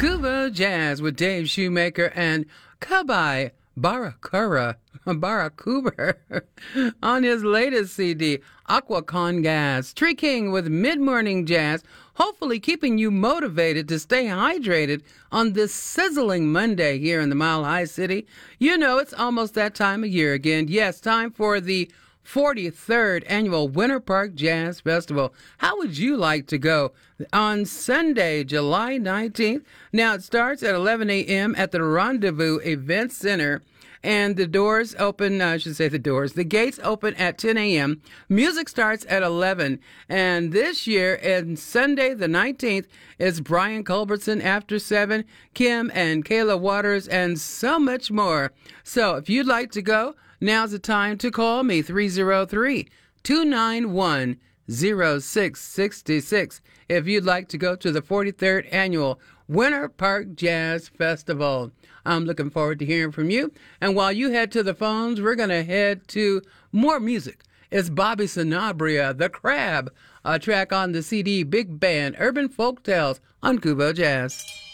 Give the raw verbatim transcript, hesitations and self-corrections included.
Cuba Jazz with Dave Shoemaker and Kabai Barakura Barakuber on his latest C D, Aqua Con Gas. Tree King with Mid-Morning Jazz, hopefully keeping you motivated to stay hydrated on this sizzling Monday here in the Mile High City. You know, it's almost that time of year again. Yes, time for the forty-third Annual Winter Park Jazz Festival. How would you like to go on Sunday, July nineteenth? Now, it starts at eleven a.m. at the Rendezvous Event Center, and the doors open, I should say the doors, the gates open at ten a.m. Music starts at eleven, and this year, and Sunday the nineteenth, is Brian Culbertson after seven, Kim and Kayla Waters, and so much more. So, if you'd like to go, now's the time to call me, three oh three, two nine one, oh six six six, if you'd like to go to the forty-third Annual Winter Park Jazz Festival. I'm looking forward to hearing from you. And while you head to the phones, we're going to head to more music. It's Bobby Sanabria, The Crab, a track on the C D Big Band Urban Folk Tales on Kubo Jazz.